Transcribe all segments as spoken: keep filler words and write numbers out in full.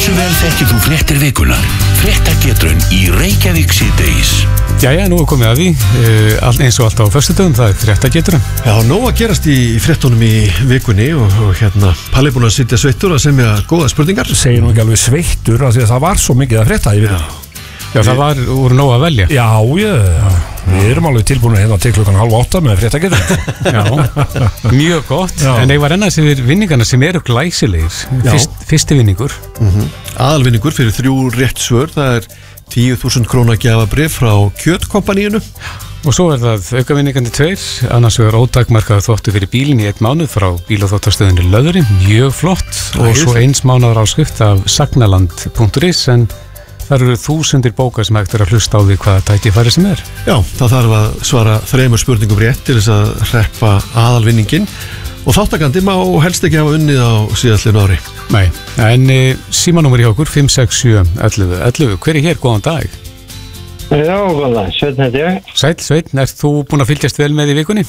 Hversu vel þekkir þú fréttir vikunar? Fréttagetrun í Reykjavík síðdegis. Jæja, nú er komið að því, uh, eins og alltaf á föstudögum, það er fréttagetrun. Já, nóg að gerast í fréttunum í vikunni og, og hérna, Palli búin að sitja sveittur að semja góða spurningar. Segir nú ekki alveg sveittur af því að það var svo mikið að frétta í vikunni. Já, það var úr nóg að velja. Já, ég, við erum alveg tilbúin hérna til klukkan halv átta með fréttagetrun. Já, mjög gott. Já. En ég var ennast yfir vinningarna sem eru glæsilegir. Fyrst, fyrsti vinningur. Mm-hmm. Aðalvinningur fyrir þrjú rétt svör, það er tíu þúsund króna gjafabréf frá Kjötkompaníinu. Og svo er það aukavinningandi tveir, annars vegar ótakmarkaður þvottur fyrir bílinn í einn mánuð frá bílaþvottastöðinni Löðri, mjög flott. Það og svo eins mánaðar áskrift af sagnaland punktur is, en það eru þúsundir bóka sem hægt er að hlusta á því hvaða tækifæri sem er. Já, það þarf að svara þremur spurningum rétt til þess að hreppa aðalvinningin og þáttakandi má helst ekki hafa unnið á síðastliðnu ári. Nei, en e, símanúmer hjá okkur fimm sex sjö ellefu ellefu. Hver er hér? Góðan dag. Já, góðan dag. Sveinn heiti ég. Sæll, Sveinn, ert þú búin að fylgjast vel með í vikunni?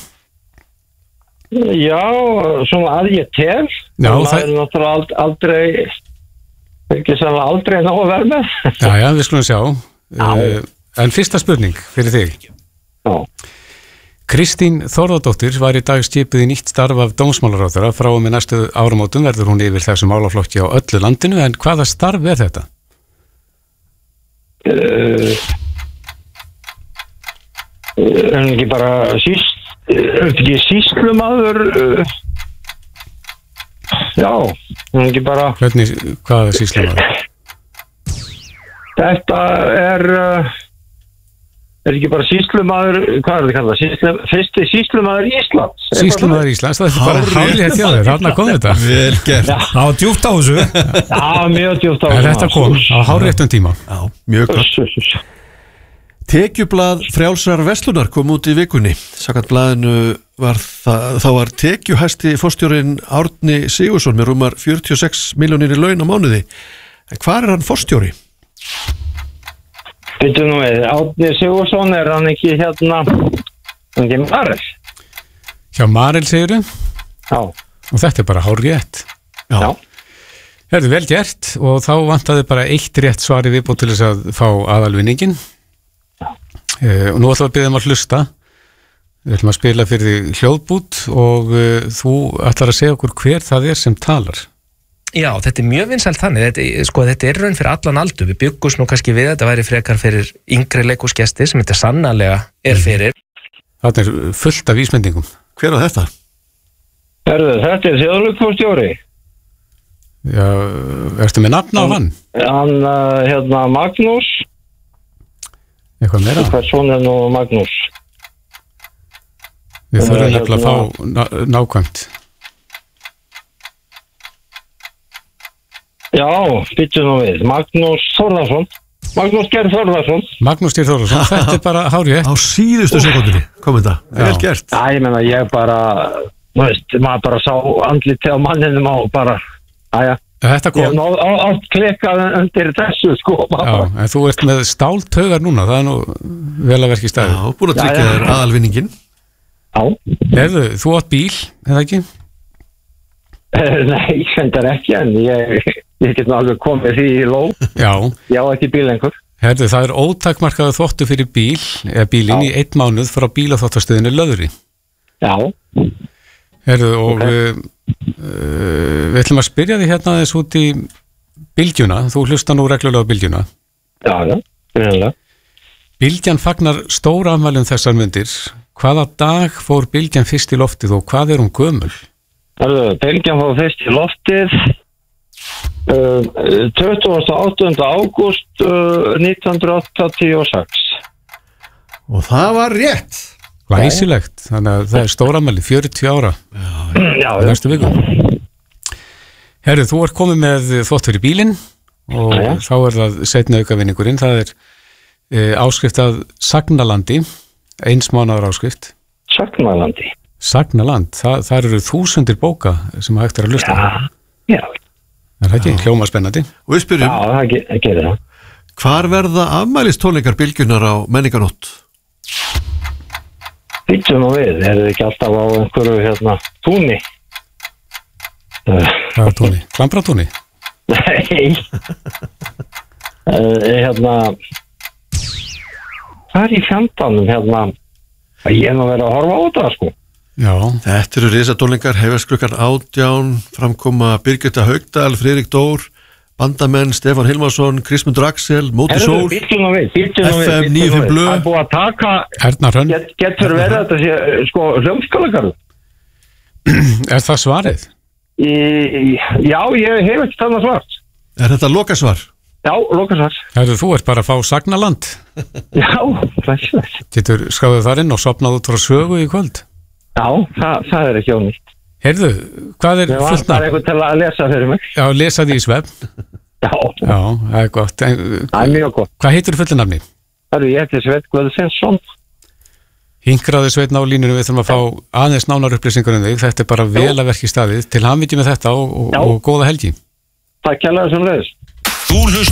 Já, svona að ég tel. Já, það, það er náttúrulega aldrei ekki sannlega aldrei ná að vera með. Já, já, við skulum sjá. Uh, en fyrsta spurning fyrir þig. Já. Kristín Þórðardóttir var í dag skipuð í nýtt starf af dómsmálaráðherra. Frá og með næstu áramótum verður hún yfir þessu málaflokki á öllu landinu, en hvaða starf er þetta? Uh, er hann ekki bara síst, er þetta ekki síslumaður? Uh, já, er hann ekki bara... Hvernig, hvaða síslumaður? Þetta er... Uh, er ekki bara síslumaður, hvað er þetta kallað? Síslum, fyrsti síslumaður Íslands. Síslumaður Íslands, það er bara hálfið hjá þér, þarna kom þetta. Vel gert. Það var djúpt á þessu. Já, mjög djúpt á þessu. En þetta kom á hárréttum tíma. Já, mjög gott. Tekjublað frjálsrar verslunar kom út í vikunni. Samkvæmt blaðinu var það, þá var tekjuhæsti forstjórinn Árni Sigurðsson með rúmar fjörutíu og sex milljónir í laun á mánuði. En hvar er hann forstjóri? Býttu nú við, Árni Sigurðsson, er hann ekki hérna, hann ekki Marel? Hjá Marel, segirðu? Já. Og þetta er bara hárrétt. Já. Já. Það er vel gert og þá vantaði bara eitt rétt svari viðbútt til þess að fá aðalvinningin. Já. Uh, og nú ætlum við að biðja um að hlusta. Við ætlum að spila fyrir því hljóðbút og uh, þú ætlar að segja okkur hver það er sem talar. Já, þetta er mjög vinsælt þannig, þetta, sko, þetta er raun fyrir allan aldur, við byggumst nú kannski við að þetta væri frekar fyrir yngri leikhúsgestir sem þetta sannarlega er fyrir. Þetta er fullt af vísmendingum. Hver á þetta? Herðu, þetta er þjóðleikhússtjóri. Já, ertu með nafn á hann? Hann, uh, hérna, Magnús. Eitthvað meira? Hvað svona er nú Magnús? Við þurfum nefnilega að fá ná, nákvæmt. Já, býttu nú við, Magnús Þórðarsson. Magnús Geir Þórðarsson. Magnús Geir Þórðarsson, þetta er bara hárrétt. Á síðustu sekundinni kom þetta, vel gert. Já, ég menna, ég bara, þú veist, maður bara sá andliti á manninum og bara, aðja. Þetta kom. Ég hef á, átt klikkað undir þessu, sko. Já, en þú ert með stáltaugar núna, það er nú vel að verka í staði. Já, búin að tryggja þér aðalvinningin. Já. Erðu, þú átt bíl, eða ekki? Nei, þetta er ekki, en ég, ég get nú alveg komið því í ló. Já. Já, ekki bíl einhver. Herðu, það er ótakmarkaður þvottur fyrir bíl, eða bílinn í einn mánuð frá bílaþvottastöðinni Löðri. Já. Herðu, og okay. uh, uh, við ætlum að spyrja því hérna aðeins út í Bylgjuna. Þú hlusta nú reglulega á Bylgjuna. Já, já, greinlega. Bylgjan fagnar stóra afmælum þessar myndir. Hvaða dag fór Bylgjan fyrst í loftið og hvað er hún gömul? Bylgjan fór fyrst í loftið uh, tuttugasta og áttunda ágúst uh, nítján hundruð áttatíu og sex. Og það var rétt. Glæsilegt, þannig að það er stóramæli, fjörutíu ára. Já, já. Næstu viku. Herru, þú ert komið með þvott fyrir bílinn og já, já. Þá er það seinni aukavinningurinn, það er e, áskrift af Sagnalandi, eins mánaðar áskrift. Sagnalandi. Sagnaland, Þa, það eru þúsundir bóka sem hægt er að hlusta. Já, já. Er það ekki? Hljóma spennandi. Og við spyrjum, já, það gerir það. Hvar verða afmælistónleikar Bylgjunnar á menninganótt? Býttu nú við, er þið ekki alltaf á einhverju hérna túni? Hvað er túni? Klambratúni? Nei. uh, hérna, það er í fjandanum, hérna, ég er nú verið að horfa á þetta, sko. Já. Þetta eru risadólingar, hefast klukkan átján, framkoma Birgitta Haugdal, Friðrik Dór, bandamenn, Stefán Hilmarsson, Kristmundur Axel, Móti Sól, F M níu fimm Blö. Það er búið að taka, Erna Hrönn. get, getur verið þetta sé, sko, hljómskálakaru. Er það svarið? Í, já, ég hef ekki þannig svart. Er þetta lokasvar? Já, lokasvar. Herðu, þú ert bara að fá sagnaland. Já, ræðslega. Getur skráðið þar inn og sopnað út frá sögu í kvöld? Já, það, það er ekki ónýtt. Heyrðu, hvað er Ég var fullt bara nafn? eitthvað til að lesa fyrir mig. Já, lesa því í svefn. Já, Já, það er gott. En, það er mjög gott. hvað heitir fullu nafni? Það eru ég til Sveit Guðfinnsson. Hingraði Sveinn á línunum, við þurfum að fá aðeins nánar upplýsingar um þig. Þetta er bara vel að verki staðið. Til hamingju með þetta og, og, Já. og góða helgi. Takk kærlega sem leiðis. Þú hlust